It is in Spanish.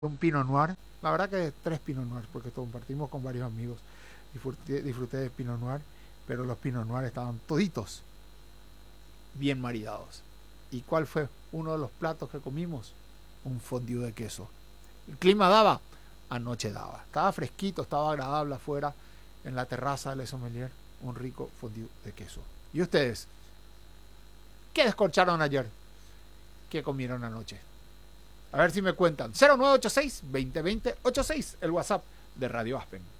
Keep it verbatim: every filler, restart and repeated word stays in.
un Pinot Noir. La verdad que tres Pinot Noir, porque compartimos con varios amigos. Disfruté, disfruté de Pinot Noir, pero los Pinot Noir estaban toditos bien maridados. ¿Y cuál fue uno de los platos que comimos? Un fondue de queso. ¿El clima daba? Anoche daba. Estaba fresquito, estaba agradable afuera, en la terraza de Le Sommelier, un rico fondue de queso. ¿Y ustedes? ¿Qué descorcharon ayer? ¿Qué comieron anoche? A ver si me cuentan. cero nueve ocho seis, dos cero dos cero, ocho seis, el WhatsApp de Radio Aspen.